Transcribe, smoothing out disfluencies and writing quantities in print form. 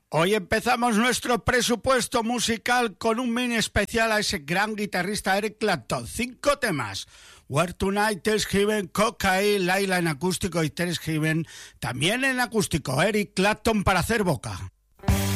Hoy empezamos nuestro presupuesto musical con un mini especial a ese gran guitarrista Eric Clapton. 5 temas: Where Tonight, Tears Heaven, Cocaine, Laila en acústico y Tears Heaven también en acústico. Eric Clapton para hacer boca.